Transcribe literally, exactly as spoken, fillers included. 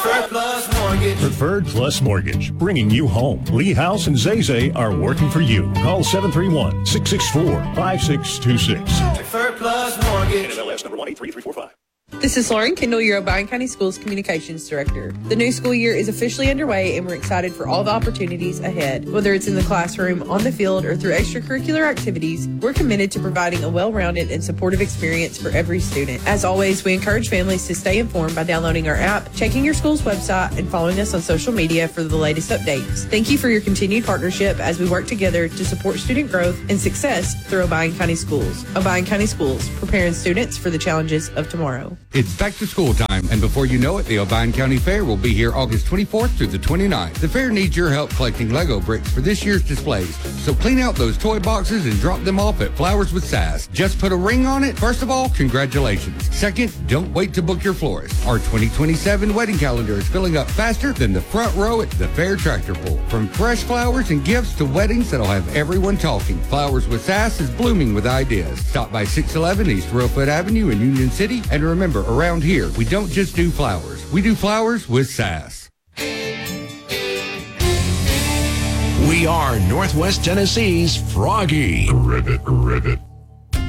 Preferred Plus Mortgage. Preferred Plus Mortgage, bringing you home. Lee House and Zay Zay are working for you. Call seven three one, six six four, five six two six. Preferred Plus Mortgage. N M L S number one eight three three four five. This is Lauren Kendall, your O'Brien County Schools Communications Director. The new school year is officially underway, and we're excited for all the opportunities ahead. Whether it's in the classroom, on the field, or through extracurricular activities, we're committed to providing a well-rounded and supportive experience for every student. As always, we encourage families to stay informed by downloading our app, checking your school's website, and following us on social media for the latest updates. Thank you for your continued partnership as we work together to support student growth and success through O'Brien County Schools. O'Brien County Schools, preparing students for the challenges of tomorrow. It's back to school time, and before you know it, the O'Brien County Fair will be here August twenty-fourth through the twenty-ninth. The fair needs your help collecting Lego bricks for this year's displays, so clean out those toy boxes and drop them off at Flowers with Sass. Just put a ring on it. First of all, congratulations. Second, don't wait to book your florist. Our twenty twenty-seven wedding calendar is filling up faster than the front row at the Fair Tractor Pull. From fresh flowers and gifts to weddings that'll have everyone talking, Flowers with Sass is blooming with ideas. Stop by six eleven East Reelfoot Avenue in Union City, and remember, around here, we don't just do flowers. We do flowers with sass. We are Northwest Tennessee's Froggy. Ribbit, ribbit.